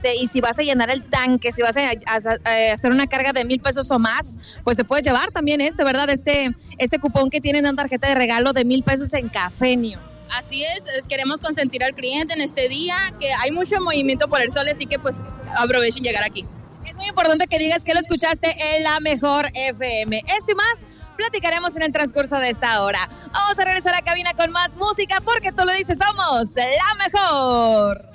Y si vas a llenar el tanque, si vas a hacer una carga de 1,000 pesos o más, pues te puedes llevar también ¿verdad? Este cupón que tienen una tarjeta de regalo de 1,000 pesos en Cafenio. Así es, queremos consentir al cliente en este día, que hay mucho movimiento por el sol, así que pues aprovechen llegar aquí. Es muy importante que digas que lo escuchaste en La Mejor FM. Esto y más platicaremos en el transcurso de esta hora. Vamos a regresar a cabina con más música porque tú lo dices, somos La Mejor.